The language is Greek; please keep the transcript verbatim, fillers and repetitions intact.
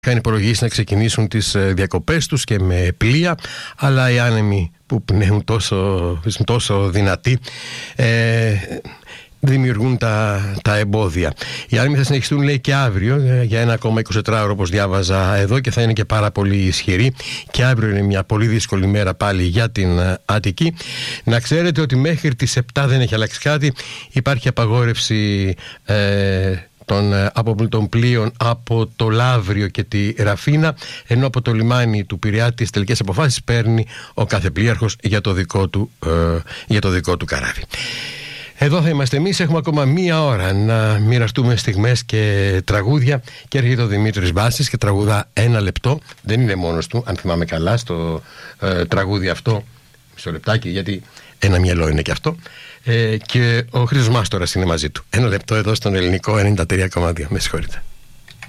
Κάνει υπολογίσει να ξεκινήσουν τις διακοπές τους και με πλοία, αλλά οι άνεμοι που πνέουν τόσο, τόσο δυνατοί ε, δημιουργούν τα, τα εμπόδια. Οι άνεμοι θα συνεχιστούν, λέει, και αύριο για ένα ακόμα εικοσιτετράωρο, όπως διάβαζα εδώ, και θα είναι και πάρα πολύ ισχυροί. Και αύριο είναι μια πολύ δύσκολη μέρα πάλι για την Αττική. Να ξέρετε ότι μέχρι τις επτά δεν έχει αλλάξει κάτι. Υπάρχει απαγόρευση ε, των αποπλήτων πλοίων από το Λαύριο και τη Ραφίνα, ενώ από το λιμάνι του Πειραιά τις τελικές αποφάσεις παίρνει ο κάθε πλοίαρχος για το δικό του, ε, για το δικό του καράβι. Εδώ θα είμαστε εμείς, έχουμε ακόμα μία ώρα να μοιραστούμε στιγμές και τραγούδια, και έρχεται ο Δημήτρης Βάσης και τραγουδά ένα λεπτό. Δεν είναι μόνος του, αν θυμάμαι καλά, στο ε, τραγούδι αυτό, μισό λεπτάκι, γιατί ένα μυαλό είναι και αυτό, ε, και ο Χρήστος Μάστορας είναι μαζί του. Ένα λεπτό εδώ στον Ελληνικό ενενήντα τρία κόμμα δύο. Με συγχωρείτε.